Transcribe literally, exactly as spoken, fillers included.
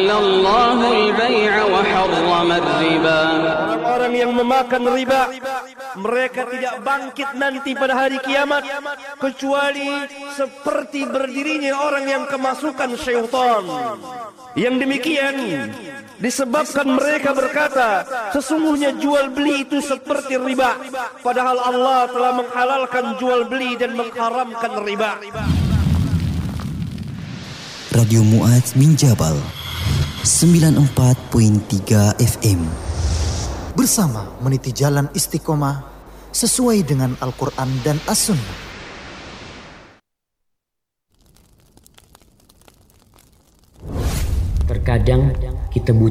الله البيع وحرم الربا. Orang-orang yang memakan riba, mereka tidak bangkit nanti pada hari kiamat kecuali seperti berdirinya orang yang kemasukan syaitan. Yang demikian disebabkan mereka berkata, sesungguhnya jual beli itu seperti riba, padahal Allah telah menghalalkan jual beli dan mengharamkan riba. Radio Mu'adz bin Jabal sembilan puluh empat koma tiga F M. Bersama meniti jalan istiqomah sesuai dengan Al-Quran dan As-Sunnah. Terkadang kita butuh